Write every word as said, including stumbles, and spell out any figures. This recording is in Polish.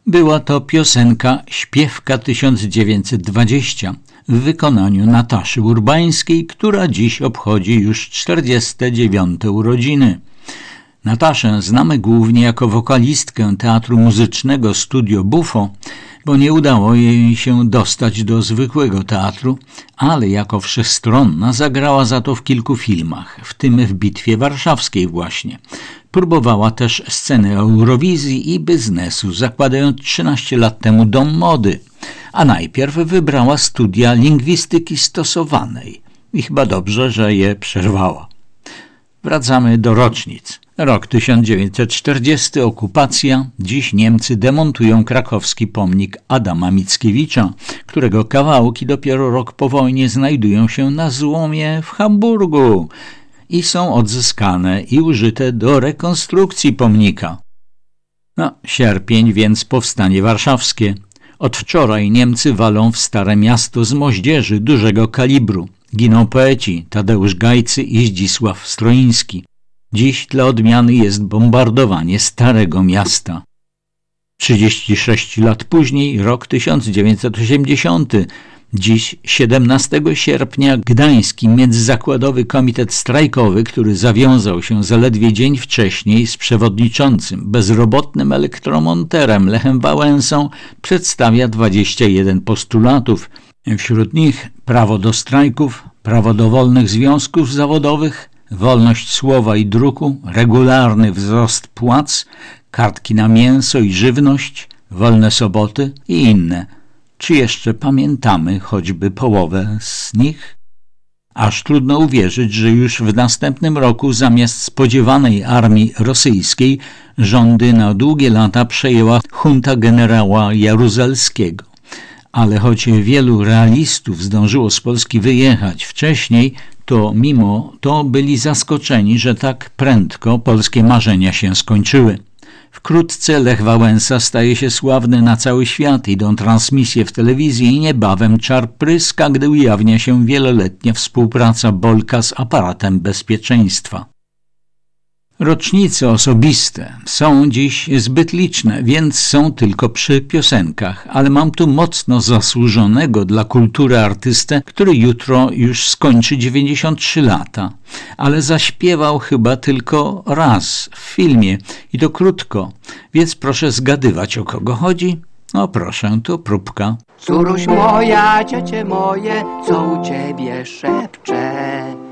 Była to piosenka Śpiewka tysiąc dziewięćset dwadzieścia w wykonaniu Nataszy Urbańskiej, która dziś obchodzi już czterdzieste dziewiąte urodziny. Nataszę znamy głównie jako wokalistkę Teatru Muzycznego Studio Buffo, bo nie udało jej się dostać do zwykłego teatru, ale jako wszechstronna zagrała za to w kilku filmach, w tym w Bitwie Warszawskiej właśnie. Próbowała też sceny Eurowizji i biznesu, zakładając trzynaście lat temu Dom Mody, a najpierw wybrała studia lingwistyki stosowanej i chyba dobrze, że je przerwała. Wracamy do rocznic. Rok tysiąc dziewięćset czterdziesty, okupacja. Dziś Niemcy demontują krakowski pomnik Adama Mickiewicza, którego kawałki dopiero rok po wojnie znajdują się na złomie w Hamburgu i są odzyskane i użyte do rekonstrukcji pomnika. No, sierpień, więc powstanie warszawskie. Od wczoraj Niemcy walą w Stare Miasto z moździerzy dużego kalibru. Giną poeci Tadeusz Gajcy i Zdzisław Stroiński. Dziś dla odmiany jest bombardowanie Starego Miasta. trzydzieści sześć lat później, rok tysiąc dziewięćset osiemdziesiąty. Dziś, siedemnastego sierpnia, Gdański Międzyzakładowy Komitet Strajkowy, który zawiązał się zaledwie dzień wcześniej z przewodniczącym, bezrobotnym elektromonterem Lechem Wałęsą, przedstawia dwadzieścia jeden postulatów. Wśród nich prawo do strajków, prawo do wolnych związków zawodowych, wolność słowa i druku, regularny wzrost płac, kartki na mięso i żywność, wolne soboty i inne. Czy jeszcze pamiętamy choćby połowę z nich? Aż trudno uwierzyć, że już w następnym roku zamiast spodziewanej armii rosyjskiej rządy na długie lata przejęła junta generała Jaruzelskiego. Ale choć wielu realistów zdążyło z Polski wyjechać wcześniej, to mimo to byli zaskoczeni, że tak prędko polskie marzenia się skończyły. Wkrótce Lech Wałęsa staje się sławny na cały świat, idą transmisje w telewizji i niebawem czar pryska, gdy ujawnia się wieloletnia współpraca Bolka z aparatem bezpieczeństwa. Rocznice osobiste są dziś zbyt liczne, więc są tylko przy piosenkach, ale mam tu mocno zasłużonego dla kultury artystę, który jutro już skończy dziewięćdziesiąt trzy lata, ale zaśpiewał chyba tylko raz w filmie i to krótko, więc proszę zgadywać, o kogo chodzi. No proszę, to próbka. Córuś moja, ciecie moje, co u ciebie szepcze?